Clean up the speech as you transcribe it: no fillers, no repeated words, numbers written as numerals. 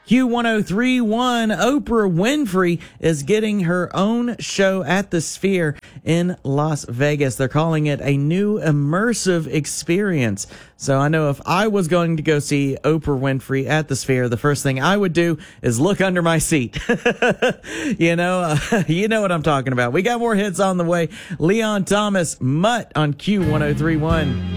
Q1031, Oprah Winfrey is getting her own show at the Sphere in Las Vegas. They're calling it a new immersive experience. So I know if I was going to go see Oprah Winfrey at the Sphere, the first thing I would do is look under my seat. You know what I'm talking about. We got more hits on the way. Leon Thomas, Mutt on Q1031.